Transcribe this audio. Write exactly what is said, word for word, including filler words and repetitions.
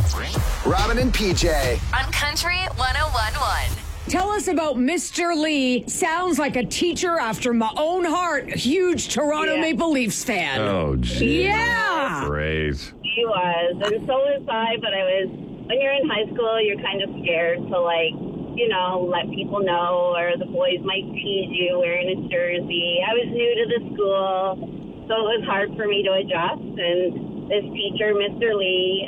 Robin and P J. On Country one oh one point one. Tell us about Mister Lee. Sounds like a teacher after my own heart. Huge Toronto Yeah. Maple Leafs fan. Oh, geez. Yeah. Great. He was, and so was I, but I was, when you're in high school, you're kind of scared to, like, you know, let people know, or the boys might tease you wearing a jersey. I was new to the school, so it was hard for me to adjust, and this teacher, Mister Lee,